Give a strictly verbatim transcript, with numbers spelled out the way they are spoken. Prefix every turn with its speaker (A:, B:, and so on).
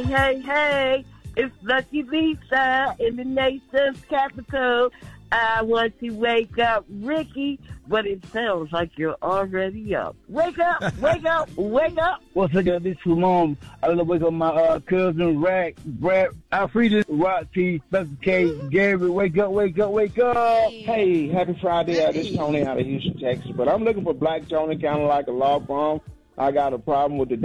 A: hey, hey. It's Lucky Lisa in the nation's capital. I want to wake up Ricky, but it sounds like you're already up. Wake up, wake up, wake up.
B: Once again, this is Mom. I love to wake up my uh, cousin, Rack, Brad, Alfreda, Rocky, Special K, Gary. Wake up, wake up, wake up.
C: Hey, happy Friday. Uh, this is Tony out of Houston, Texas. But I'm looking for Black Tony, kind of like a law firm. I got a problem with the